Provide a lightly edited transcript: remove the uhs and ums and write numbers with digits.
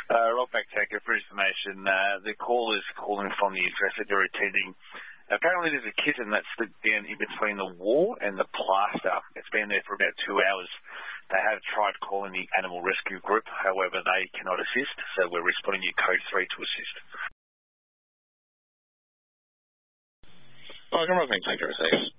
Rockback Taker for information. The call is calling from the address that they're attending. Apparently there's a kitten that slipped down in between the wall and the plaster. It's been there for about 2 hours. They have tried calling the animal rescue group. However, they cannot assist, so we're responding to code 3 to assist. Rockback Taker,